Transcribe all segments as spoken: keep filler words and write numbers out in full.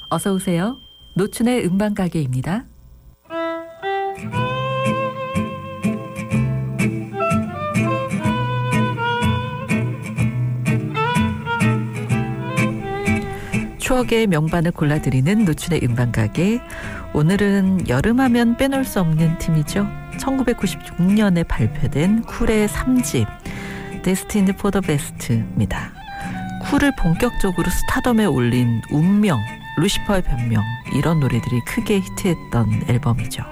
어서 오세요. 노춘의 음반가게입니다. 추억의 명반을 골라드리는 노춘의 음반가게. 오늘은 여름하면 빼놓을 수 없는 팀이죠. 천구백구십육 년에 발표된 쿨의 삼 집 Destined for the Best입니다. 쿨을 본격적으로 스타덤에 올린 운명, 루시퍼의 변명, 이런 노래들이 크게 히트했던 앨범이죠.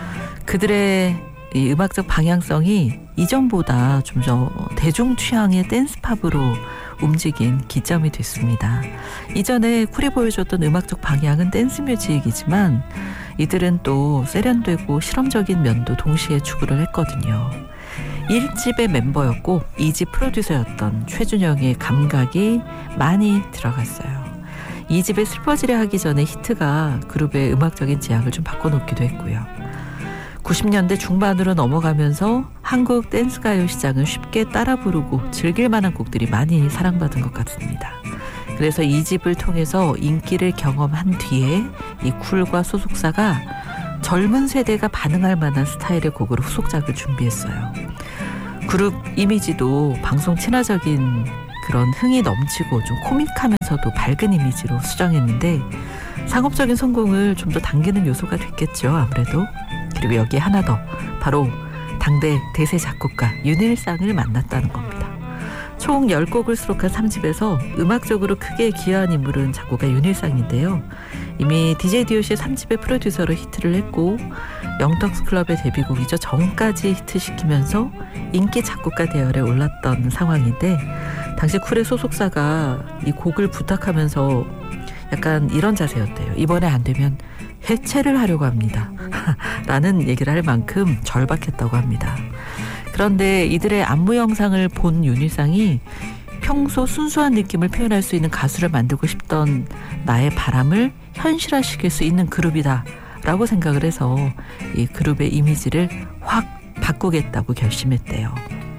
그들의 이 음악적 방향성이 이전보다 좀 더 대중 취향의 댄스팝으로 움직인 기점이 됐습니다. 이전에 쿨이 보여줬던 음악적 방향은 댄스 뮤직이지만 이들은 또 세련되고 실험적인 면도 동시에 추구를 했거든요. 일 집의 멤버였고 이 집 프로듀서였던 최준영의 감각이 많이 들어갔어요. 이 집에 슬퍼지려 하기 전에 히트가 그룹의 음악적인 지향을 좀 바꿔놓기도 했고요. 구십 년대 중반으로 넘어가면서 한국 댄스가요 시장은 쉽게 따라 부르고 즐길 만한 곡들이 많이 사랑받은 것 같습니다. 그래서 이 집을 통해서 인기를 경험한 뒤에 이 쿨과 소속사가 젊은 세대가 반응할 만한 스타일의 곡으로 후속작을 준비했어요. 그룹 이미지도 방송 친화적인 그런 흥이 넘치고 좀 코믹하면서도 밝은 이미지로 수정했는데 상업적인 성공을 좀 더 당기는 요소가 됐겠죠, 아무래도. 그리고 여기에 하나 더, 바로 당대 대세 작곡가 윤일상을 만났다는 겁니다. 총 열 곡을 수록한 삼 집에서 음악적으로 크게 기여한 인물은 작곡가 윤일상인데요. 이미 디제이 디오씨의 삼 집의 프로듀서로 히트를 했고 영턱스 클럽의 데뷔곡이죠. 정까지 히트시키면서 인기 작곡가 대열에 올랐던 상황인데 당시 쿨의 소속사가 이 곡을 부탁하면서 약간 이런 자세였대요. 이번에 안 되면 해체를 하려고 합니다. 라는 얘기를 할 만큼 절박했다고 합니다. 그런데 이들의 안무 영상을 본 윤일상이 평소 순수한 느낌을 표현할 수 있는 가수를 만들고 싶던 나의 바람을 현실화시킬 수 있는 그룹이다 라고 생각을 해서 이 그룹의 이미지를 확 바꾸겠다고 결심했대요.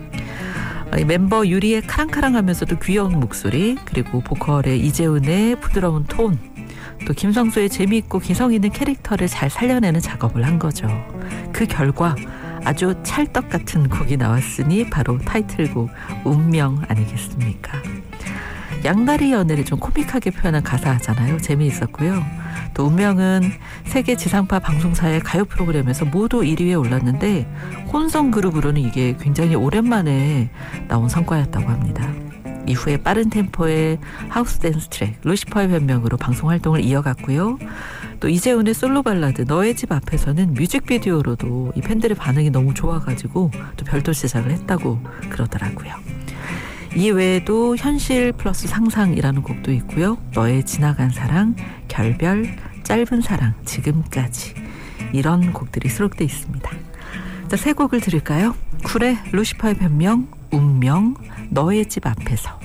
멤버 유리의 카랑카랑하면서도 귀여운 목소리, 그리고 보컬의 이재훈의 부드러운 톤, 또 김성수의 재미있고 기성 있는 캐릭터를 잘 살려내는 작업을 한 거죠. 그 결과 아주 찰떡 같은 곡이 나왔으니 바로 타이틀곡 운명 아니겠습니까? 양다리 연애를 좀 코믹하게 표현한 가사잖아요. 재미있었고요. 또 운명은 세계 지상파 방송사의 가요 프로그램에서 모두 일 위에 올랐는데 혼성 그룹으로는 이게 굉장히 오랜만에 나온 성과였다고 합니다. 이후에 빠른 템포의 하우스 댄스 트랙 루시퍼의 변명으로 방송 활동을 이어갔고요. 또 이재훈의 솔로 발라드 너의 집 앞에서는 뮤직비디오로도 이 팬들의 반응이 너무 좋아가지고 또 별도 제작을 했다고 그러더라고요. 이 외에도 현실 플러스 상상이라는 곡도 있고요. 너의 지나간 사랑, 결별, 짧은 사랑, 지금까지, 이런 곡들이 수록되어 있습니다. 자, 세 곡을 들을까요? 쿨의 루시퍼의 변명, 운명, 너의 집 앞에서.